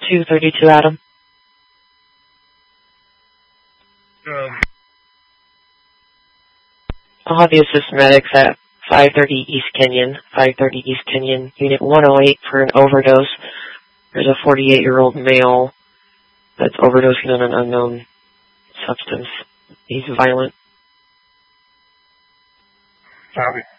232 Adam. I'll have the assist medics at 530 East Kenyon, Unit 108 for an overdose. There's a 48-year-old male that's overdosing on an unknown substance. He's violent. Copy.